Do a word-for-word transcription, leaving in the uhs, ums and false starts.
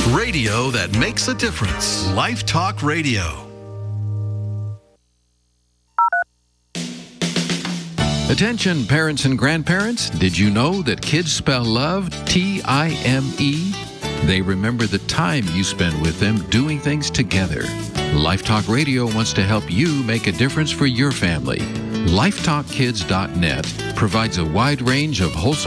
Radio that makes a difference. Life Talk Radio. Attention, parents and grandparents. Did you know that kids spell love T I M E? They remember the time you spend with them doing things together. Life Talk Radio wants to help you make a difference for your family. Life Talk Kids dot net provides a wide range of wholesome